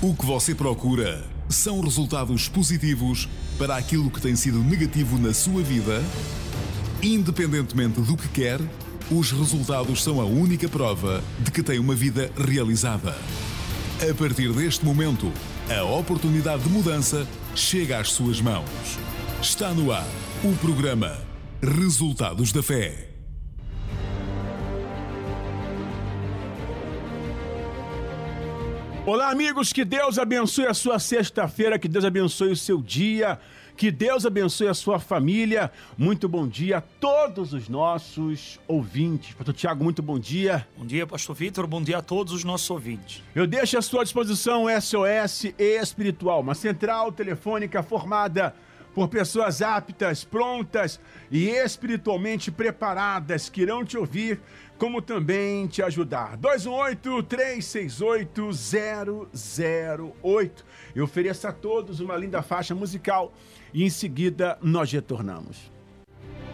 O que você procura são resultados positivos para aquilo que tem sido negativo na sua vida? Independentemente do que quer, os resultados são a única prova de que tem uma vida realizada. A partir deste momento, a oportunidade de mudança chega às suas mãos. Está no ar o programa Resultados da Fé. Olá, amigos, que Deus abençoe a sua sexta-feira, que Deus abençoe o seu dia, que Deus abençoe a sua família. Muito bom dia a todos os nossos ouvintes. Pastor Tiago, muito bom dia. Bom dia, Pastor Vitor, bom dia a todos os nossos ouvintes. Eu deixo à sua disposição o SOS Espiritual, uma central telefônica formada por pessoas aptas, prontas e espiritualmente preparadas que irão te ouvir, como também te ajudar. 218-368-008. Eu ofereço a todos uma linda faixa musical e em seguida nós retornamos.